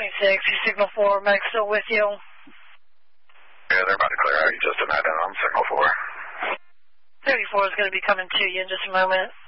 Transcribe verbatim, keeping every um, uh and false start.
twenty-six, your signal four, medic still with you? Yeah, they're about to clear out. You just a minute, I'm signal four. thirty-four is going to be coming to you in just a moment.